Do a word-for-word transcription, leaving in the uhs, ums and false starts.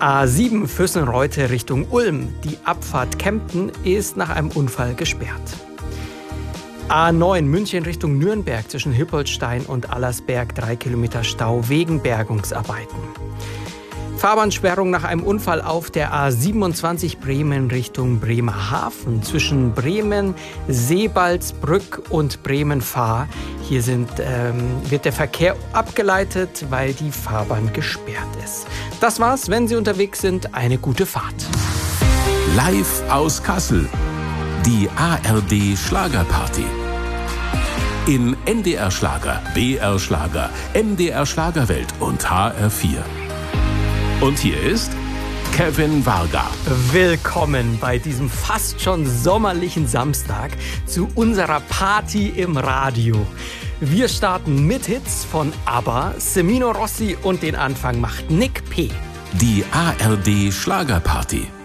A sieben Füssen-Reute Richtung Ulm. Die Abfahrt Kempten ist nach einem Unfall gesperrt. A neun München Richtung Nürnberg zwischen Hippolstein und Allersberg. Drei Kilometer Stau wegen Bergungsarbeiten. Fahrbahnsperrung nach einem Unfall auf der A siebenundzwanzig Bremen Richtung Bremerhaven zwischen Bremen, Seebaldsbrück und Bremen-Fahr. Hier sind, ähm, wird der Verkehr abgeleitet, weil die Fahrbahn gesperrt ist. Das war's, wenn Sie unterwegs sind. Eine gute Fahrt. Live aus Kassel. Die A R D Schlagerparty. In N D R Schlager, B R Schlager, M D R Schlagerwelt und H R vier. Und hier ist Kevin Varga. Willkommen bei diesem fast schon sommerlichen Samstag zu unserer Party im Radio. Wir starten mit Hits von ABBA, Semino Rossi und den Anfang macht Nick P. Die A R D Schlagerparty.